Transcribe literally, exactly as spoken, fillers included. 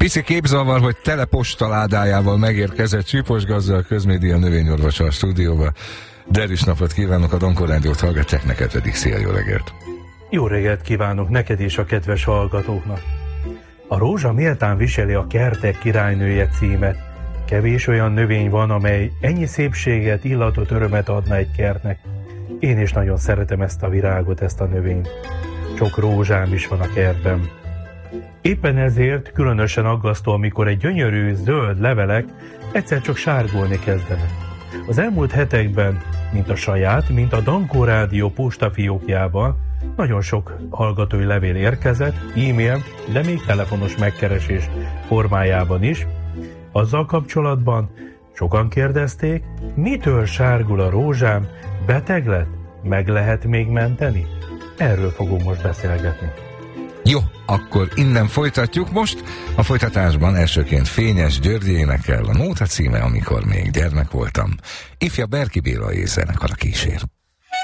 Pici képzavar, hogy tele postaládájával megérkezett Csípos Gazda, a Közmédia növényorvosa a stúdióba. Derűs napot kívánok, a Donkor Rádiót hallgatják, neked pedig szia, jó reggelt! Jó reggelt kívánok neked és a kedves hallgatóknak! A rózsa méltán viseli a kertek királynője címet. Kevés olyan növény van, amely ennyi szépséget, illatot, örömet adna egy kertnek. Én is nagyon szeretem ezt a virágot, ezt a növényt. Sok rózsám is van a kertben. Éppen ezért különösen aggasztó, amikor egy gyönyörű, zöld levelek egyszer csak sárgulni kezdenek. Az elmúlt hetekben, mint a saját, mint a Donkor Rádió postafiókjában nagyon sok hallgatói levél érkezett, e-mail, de még telefonos megkeresés formájában is. Azzal kapcsolatban sokan kérdezték, mitől sárgul a rózsám, beteg lett, meg lehet még menteni? Erről fogunk most beszélgetni. Jó, akkor innen folytatjuk most. A folytatásban elsőként Fényes György énekel, a nóta címe, amikor még gyermek voltam. Ifja Berki Béla és zenekar a kísér.